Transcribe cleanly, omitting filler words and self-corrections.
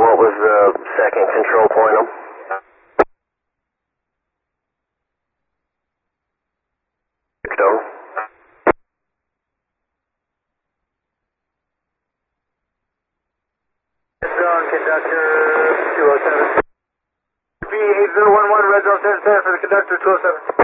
what was the second control point on? Over. Zone conductor 207. B8011 red zone 77 for the conductor 207.